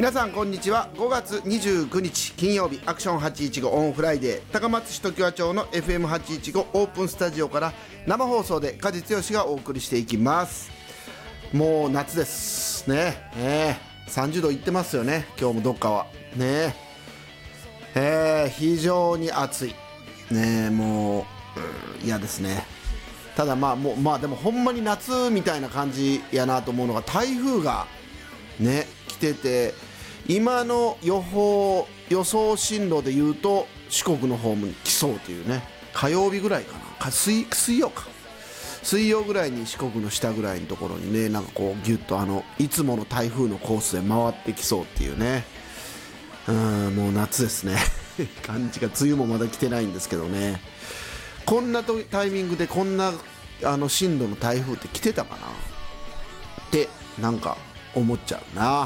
皆さんこんにちは。5月29日金曜日、アクション815オンフライデー、高松市常盤町の FM815 オープンスタジオから生放送で梶剛がお送りしていきます。もう夏ですね。30度いってますよね。今日もどっかはね。非常に暑いね。もう嫌ですね。ただまあでもほんまに夏みたいな感じやなと思うのが、台風がね来てて、今の予想進路で言うと四国の方に来そうというね。火曜日ぐらいかな、水曜ぐらいに四国の下ぐらいのところにね、なんかこうギュッといつもの台風のコースで回ってきそうっていうね。もう夏ですね感じが。梅雨もまだ来てないんですけどね。こんなタイミングでこんな進路の台風って来てたかなってなんか思っちゃうな。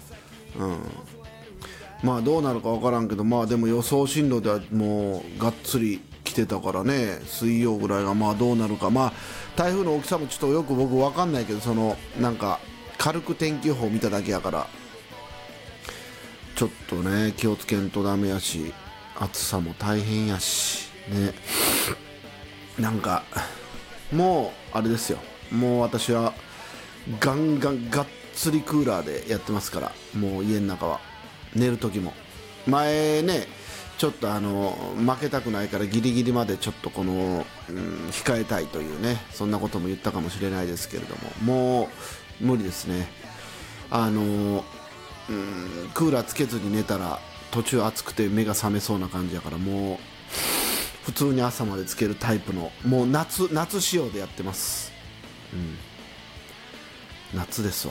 まあどうなるか分からんけど、まあでも予想進路ではもうがっつり来てたからね。水曜ぐらいがまあどうなるか、まあ台風の大きさもちょっとよく僕分かんないけど、なんか軽く天気予報見ただけやから、ちょっとね気をつけんとダメやし、暑さも大変やしね。なんかもうあれですよ、もう私はガンガンがっつりクーラーでやってますから、もう家の中は寝る時も。前ねちょっと負けたくないからギリギリまでちょっと控えたいというね、そんなことも言ったかもしれないですけれども、もう無理ですね。クーラーつけずに寝たら途中暑くて目が覚めそうな感じやから、もう普通に朝までつけるタイプの、もう夏仕様でやってます。夏ですわ。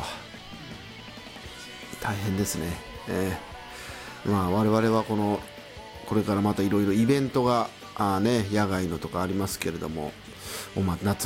大変ですね。まあ我々はこれからまたいろいろイベントが野外のとかありますけれども、夏